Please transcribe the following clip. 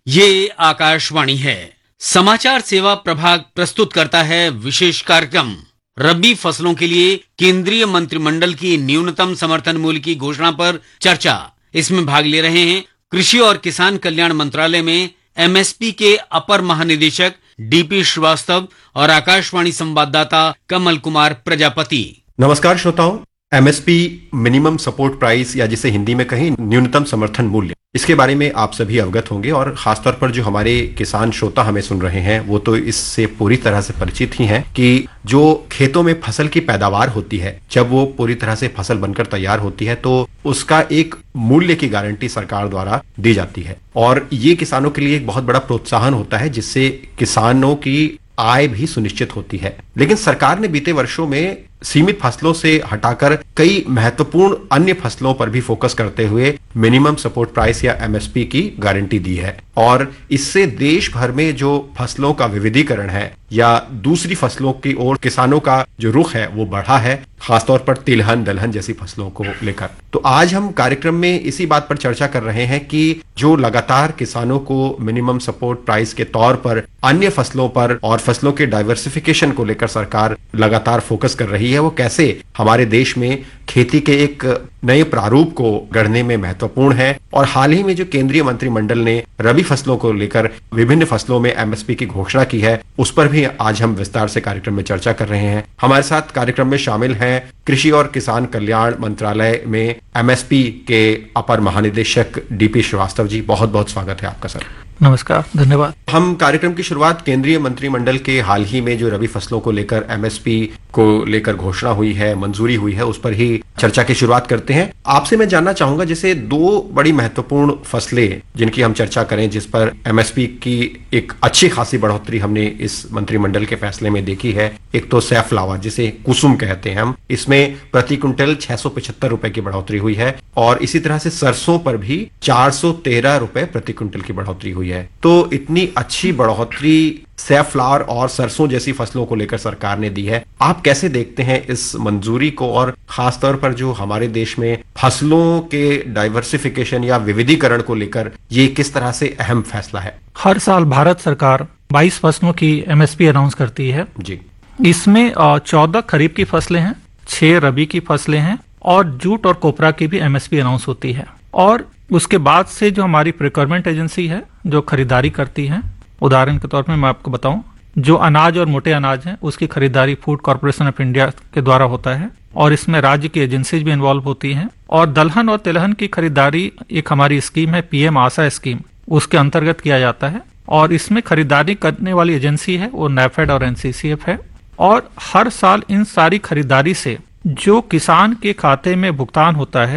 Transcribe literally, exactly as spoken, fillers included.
ये आकाशवाणी है। समाचार सेवा प्रभाग प्रस्तुत करता है विशेष कार्यक्रम। रबी फसलों के लिए केंद्रीय मंत्रिमंडल की न्यूनतम समर्थन मूल्य की घोषणा पर चर्चा। इसमें भाग ले रहे हैं कृषि और किसान कल्याण मंत्रालय में एमएसपी के अपर महानिदेशक डीपी श्रीवास्तव और आकाशवाणी संवाददाता कमल कुमार प्रजापति। नमस्कार श्रोताओं, एमएसपी मिनिमम सपोर्ट प्राइस या जिसे हिंदी में कहें न्यूनतम समर्थन मूल्य, इसके बारे में आप सभी अवगत होंगे और खासतौर पर जो हमारे किसान श्रोता हमें सुन रहे हैं वो तो इससे पूरी तरह से परिचित ही हैं कि जो खेतों में फसल की पैदावार होती है, जब वो पूरी तरह से फसल बनकर तैयार होती है तो उसका एक मूल्य की गारंटी सरकार द्वारा दी जाती है और ये किसानों के लिए एक बहुत बड़ा प्रोत्साहन होता है जिससे किसानों की आय भी सुनिश्चित होती है। लेकिन सरकार ने बीते वर्षों में सीमित फसलों से हटाकर कई महत्वपूर्ण अन्य फसलों पर भी फोकस करते हुए मिनिमम सपोर्ट प्राइस या एमएसपी की गारंटी दी है और इससे देश भर में जो फसलों का विविधीकरण है या दूसरी फसलों की ओर किसानों का जो रुख है वो बढ़ा है, खासतौर पर तिलहन दलहन जैसी फसलों को लेकर। तो आज हम कार्यक्रम में इसी बात पर चर्चा कर रहे हैं कि जो लगातार किसानों को मिनिमम सपोर्ट प्राइस के तौर पर अन्य फसलों पर और फसलों के डाइवर्सिफिकेशन को लेकर सरकार लगातार फोकस कर रही है, वो कैसे हमारे देश में खेती के एक नए प्रारूप को गढ़ने में महत्वपूर्ण है। और हाल ही में जो केंद्रीय मंत्रिमंडल ने रबी फसलों को लेकर विभिन्न फसलों में एमएसपी की घोषणा की है, उस पर भी आज हम विस्तार से कार्यक्रम में चर्चा कर रहे हैं। हमारे साथ कार्यक्रम में शामिल हैं कृषि और किसान कल्याण मंत्रालय में एमएसपी के अपर महानिदेशक डीपी श्रीवास्तव जी। बहुत बहुत स्वागत है आपका सर। नमस्कार, धन्यवाद। हम कार्यक्रम की शुरुआत केंद्रीय मंत्रिमंडल के हाल ही में जो रबी फसलों को लेकर एमएसपी को लेकर घोषणा हुई है, मंजूरी हुई है, उस पर ही चर्चा की शुरुआत करते हैं। आपसे मैं जानना चाहूंगा, जैसे दो बड़ी महत्वपूर्ण फसलें जिनकी हम चर्चा करें, जिस पर एमएसपी की एक अच्छी खासी बढ़ोतरी हमने इस मंत्रिमंडल के फैसले में देखी है। एक तो सैफ्लावर जिसे कुसुम कहते हैं हम, इसमें प्रति क्विंटल छह सौ पचहत्तर रुपए की बढ़ोतरी हुई है और इसी तरह से सरसों पर भी चार सौ तेरह रुपए प्रति क्विंटल की बढ़ोतरी हुई है। तो इतनी अच्छी बढ़ोतरी सैफ्लावर और सरसों जैसी फसलों को लेकर सरकार ने दी है, आप कैसे देखते हैं इस मंजूरी को और खासतौर पर जो हमारे देश में फसलों के डाइवर्सिफिकेशन या विविधीकरण को लेकर ये किस तरह से अहम फैसला है? हर साल भारत सरकार बाईस फसलों की एमएसपी अनाउंस करती है जी। इसमें चौदह खरीफ की फसलें हैं, छह रबी की फसलें हैं और जूट और कोपरा की भी एमएसपी अनाउंस होती है। और उसके बाद से जो हमारी प्रोक्योरमेंट एजेंसी है जो खरीदारी करती है, उदाहरण के तौर पर मैं आपको बताऊं, जो अनाज और मोटे अनाज हैं उसकी खरीदारी फूड कॉर्पोरेशन ऑफ इंडिया के द्वारा होता है और इसमें राज्य की एजेंसीज भी इन्वॉल्व होती हैं। और दलहन और तिलहन की खरीदारी एक हमारी स्कीम है, पीएम आशा स्कीम, उसके अंतर्गत किया जाता है और इसमें खरीदारी करने वाली एजेंसी है वो नैफेड और एनसीसीएफ है। और हर साल इन सारी खरीदारी से जो किसान के खाते में भुगतान होता है